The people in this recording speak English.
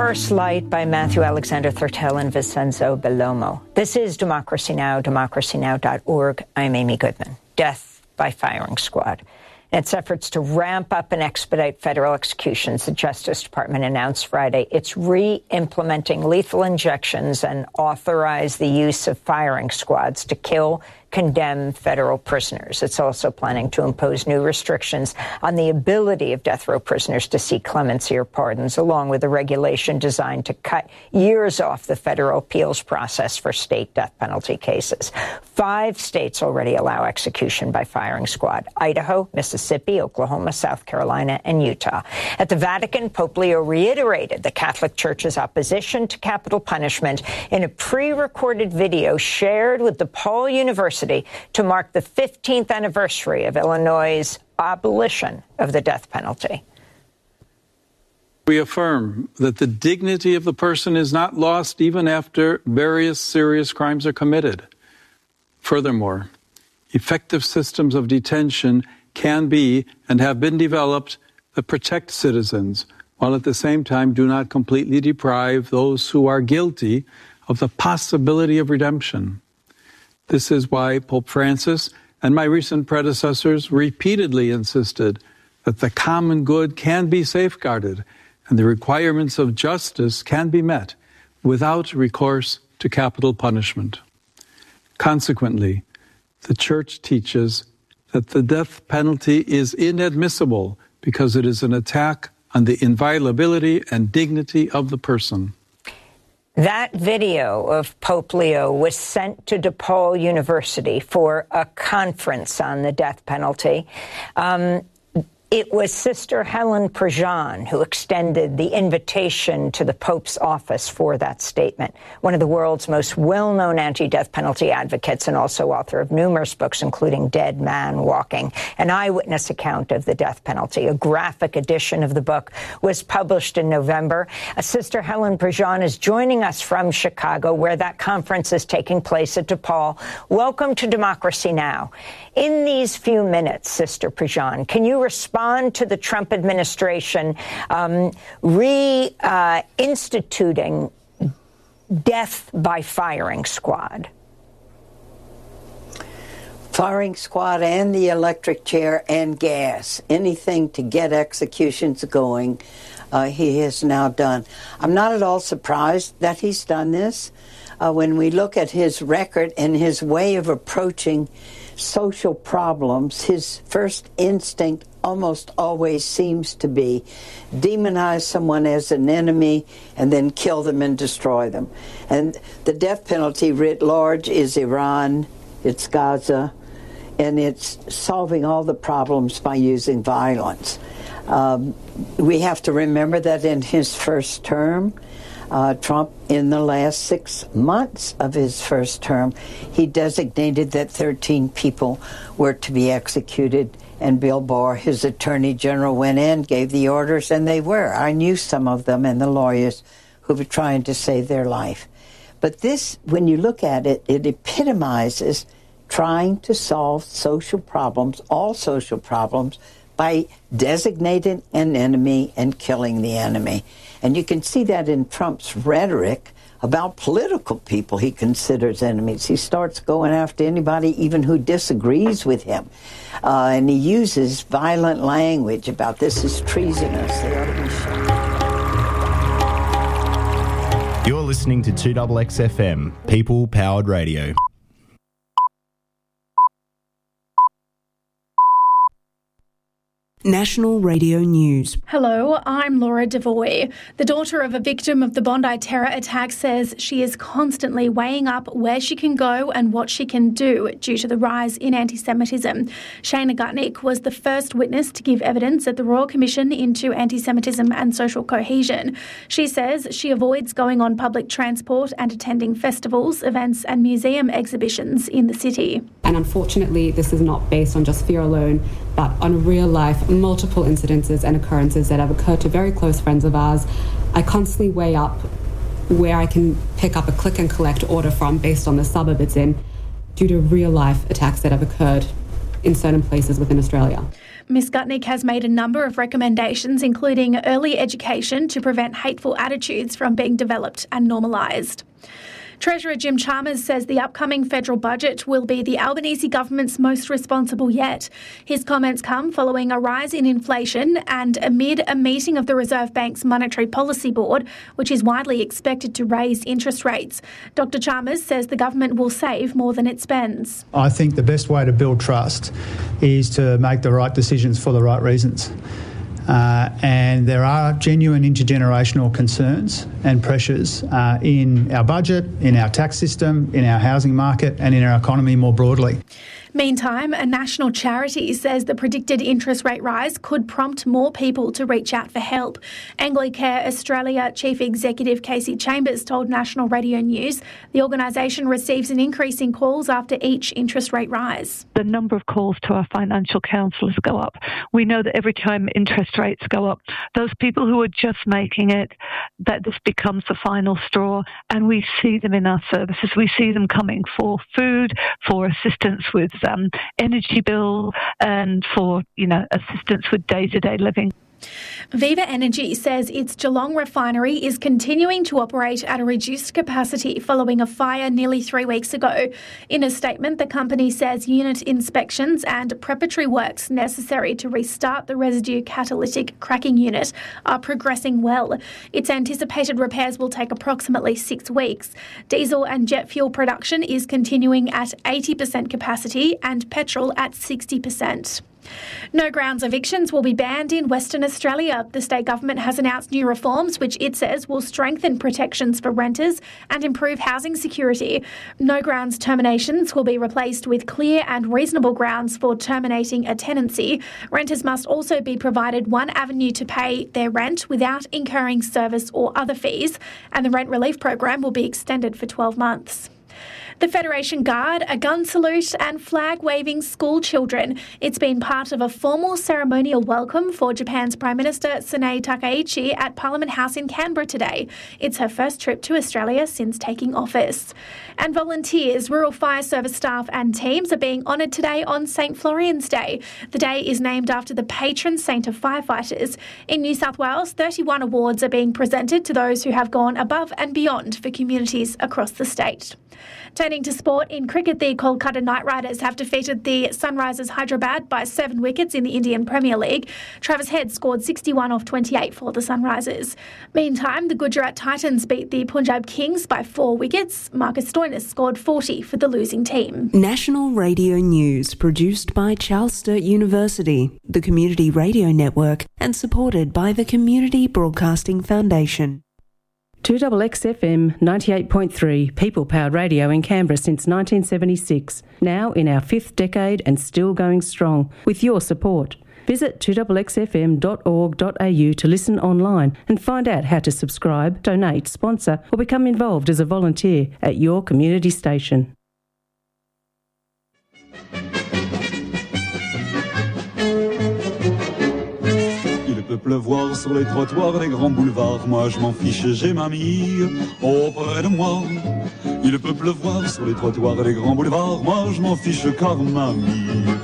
First Light by Matthew Alexander Thurtell and Vincenzo Bellomo. This is Democracy Now!, democracynow.org. I'm Amy Goodman. Death by firing squad. In its efforts to ramp up and expedite federal executions, the Justice Department announced Friday it's re-implementing lethal injections and authorize the use of firing squads to kill condemned federal prisoners. It's also planning to impose new restrictions on the ability of death row prisoners to seek clemency or pardons, along with a regulation designed to cut years off the federal appeals process for state death penalty cases. 5 states already allow execution by firing squad: Idaho, Mississippi, Oklahoma, South Carolina, and Utah. At the Vatican, Pope Leo reiterated the Catholic Church's opposition to capital punishment in a pre-recorded video shared with DePaul University to mark the 15th anniversary of Illinois' abolition of the death penalty. We affirm that the dignity of the person is not lost even after various serious crimes are committed. Furthermore, effective systems of detention can be and have been developed that protect citizens, while at the same time do not completely deprive those who are guilty of the possibility of redemption. This is why Pope Francis and my recent predecessors repeatedly insisted that the common good can be safeguarded and the requirements of justice can be met without recourse to capital punishment. Consequently, the Church teaches that the death penalty is inadmissible because it is an attack on the inviolability and dignity of the person. That video of Pope Leo was sent to DePaul University for a conference on the death penalty. It was Sister Helen Prejean who extended the invitation to the Pope's office for that statement. One of the world's most well-known anti-death penalty advocates and also author of numerous books, including Dead Man Walking, an eyewitness account of the death penalty. A graphic edition of the book was published in November. Sister Helen Prejean is joining us from Chicago, where that conference is taking place at DePaul. Welcome to Democracy Now! In these few minutes, Sister Prejean, can you respond to the Trump administration reinstituting death by firing squad? Firing squad and the electric chair and gas, anything to get executions going, he has now done. I'm not at all surprised that he's done this. When we look at his record and his way of approaching social problems, his first instinct almost always seems to be demonize someone as an enemy and then kill them and destroy them. And the death penalty writ large is Iran, it's Gaza, and it's solving all the problems by using violence. We have to remember that in his first term, Trump, in the last 6 months of his first term, he designated that 13 people were to be executed, and Bill Barr, his attorney general, went in, gave the orders, and they were. I knew some of them and the lawyers who were trying to save their life. But this, when you look at it, it epitomizes trying to solve social problems, all social problems, by designating an enemy and killing the enemy. And you can see that in Trump's rhetoric about political people he considers enemies. He starts going after anybody even who disagrees with him. And he uses violent language about this is treasonous. They ought to be shot. You're listening to 2XXFM, People Powered Radio. National Radio News. Hello, I'm Laura Devoy. The daughter of a victim of the Bondi terror attack says she is constantly weighing up where she can go and what she can do due to the rise in anti-Semitism. Shana Gutnick was the first witness to give evidence at the Royal Commission into Anti-Semitism and Social Cohesion. She says she avoids going on public transport and attending festivals, events and museum exhibitions in the city. And unfortunately, this is not based on just fear alone, but on real life, multiple incidences and occurrences that have occurred to very close friends of ours. I constantly weigh up where I can pick up a click and collect order from based on the suburb it's in due to real life attacks that have occurred in certain places within Australia. Ms Gutnick has made a number of recommendations, including early education to prevent hateful attitudes from being developed and normalised. Treasurer Jim Chalmers says the upcoming federal budget will be the Albanese government's most responsible yet. His comments come following a rise in inflation and amid a meeting of the Reserve Bank's Monetary Policy Board, which is widely expected to raise interest rates. Dr Chalmers says the government will save more than it spends. I think the best way to build trust is to make the right decisions for the right reasons. And there are genuine intergenerational concerns and pressures in our budget, in our tax system, in our housing market and in our economy more broadly. Meantime, a national charity says the predicted interest rate rise could prompt more people to reach out for help. Anglicare Australia Chief Executive Casey Chambers told National Radio News the organisation receives an increase in calls after each interest rate rise. The number of calls to our financial counsellors go up. We know that every time interest rates go up, those people who are just making it, that this becomes the final straw, and we see them in our services. We see them coming for food, for assistance with energy bill, and for, assistance with day-to-day living. Viva Energy says its Geelong refinery is continuing to operate at a reduced capacity following a fire nearly 3 weeks ago. In a statement, the company says unit inspections and preparatory works necessary to restart the residue catalytic cracking unit are progressing well. Its anticipated repairs will take approximately 6 weeks. Diesel and jet fuel production is continuing at 80% capacity and petrol at 60%. No grounds evictions will be banned in Western Australia. The state government has announced new reforms which it says will strengthen protections for renters and improve housing security. No grounds terminations will be replaced with clear and reasonable grounds for terminating a tenancy. Renters must also be provided one avenue to pay their rent without incurring service or other fees, and the rent relief program will be extended for 12 months. The Federation Guard, a gun salute and flag-waving school children. It's been part of a formal ceremonial welcome for Japan's Prime Minister Sanae Takaichi at Parliament House in Canberra today. It's her first trip to Australia since taking office. And volunteers, rural fire service staff and teams are being honoured today on St Florian's Day. The day is named after the patron saint of firefighters. In New South Wales, 31 awards are being presented to those who have gone above and beyond for communities across the state. Turning to sport, in cricket, the Kolkata Knight Riders have defeated the Sunrisers Hyderabad by 7 wickets in the Indian Premier League. Travis Head scored 61 off 28 for the Sunrisers. Meantime, the Gujarat Titans beat the Punjab Kings by 4 wickets. Marcus Stoinis scored 40 for the losing team. National Radio News, produced by Charles Sturt University, the Community Radio Network, and supported by the Community Broadcasting Foundation. 2XXFM 98.3, people-powered radio in Canberra since 1976. Now in our 5th decade and still going strong, with your support. Visit 2XXFM.org.au to listen online and find out how to subscribe, donate, sponsor or become involved as a volunteer at your community station. Il peut pleuvoir sur les trottoirs, les grands boulevards, moi je m'en fiche, j'ai ma mie auprès de moi. Il peut pleuvoir sur les trottoirs, les grands boulevards, moi je m'en fiche car ma mie